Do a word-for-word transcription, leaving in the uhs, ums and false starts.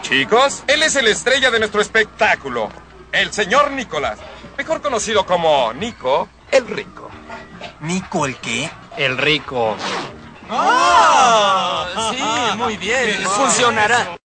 Chicos, él es el estrella de nuestro espectáculo, el señor Nicolás, mejor conocido como Nico el Rico. ¿Nico el qué? El Rico. ¡Ah! Sí, muy bien. Funcionará.